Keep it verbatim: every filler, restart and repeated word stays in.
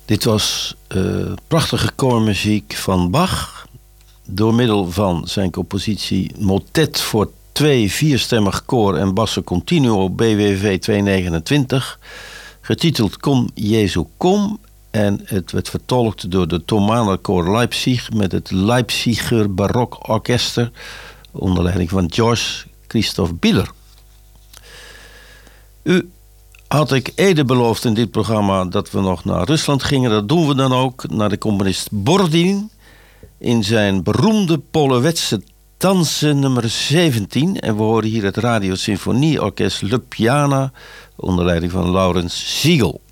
Dit was uh, prachtige koormuziek van Bach. Door middel van zijn compositie Motet voor twee vierstemmig koor en basso continuo B W V tweehonderdnegenentwintig. Getiteld Kom Jezu Kom. En het werd vertolkt door de Thomanerkoor Leipzig met het Leipziger Barok Orkester onder leiding van George Christoph Bieler. U had ik eerder beloofd in dit programma dat we nog naar Rusland gingen. Dat doen we dan ook, naar de componist Borodin in zijn beroemde Polowetse dansen nummer zeventien. En we horen hier het Radio Symfonieorkest Ljubljana onder leiding van Laurens Siegel.